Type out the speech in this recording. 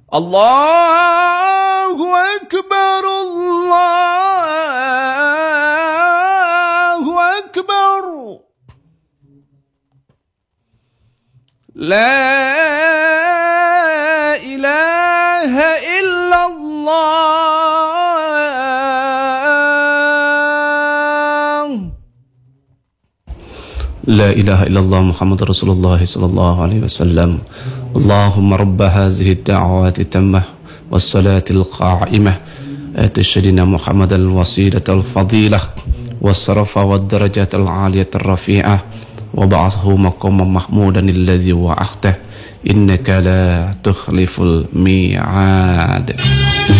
الله أكبر الله أكبر لا إله إلا الله لا إله إلا الله محمد رسول الله صلى الله عليه وسلم اللهم رب هذه الدعوات التامة والصلاة القائمة آت سيدنا محمد الوسيلة الفضيلة والشرف والدرجات العالية الرفيعة وبعثه مقاما محمودا الذي وعدته إنك لا تخلف الميعاد.